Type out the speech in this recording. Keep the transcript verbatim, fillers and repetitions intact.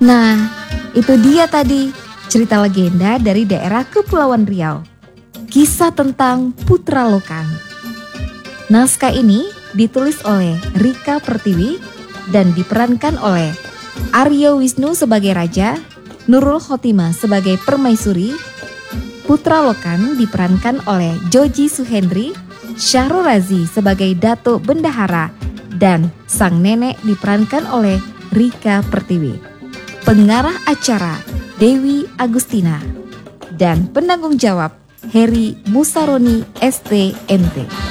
Nah, itu dia tadi cerita legenda dari daerah Kepulauan Riau. Kisah tentang Putra Lokan. Naskah ini ditulis oleh Rika Pertiwi dan diperankan oleh Aryo Wisnu sebagai raja, Nurul Khotimah sebagai permaisuri. Putra Lokan diperankan oleh Joji Suhendri, Syahrul Razi sebagai Dato Bendahara, dan sang nenek diperankan oleh Rika Pertiwi. Pengarah acara Dewi Agustina dan penanggung jawab Heri Musaroni S T M T.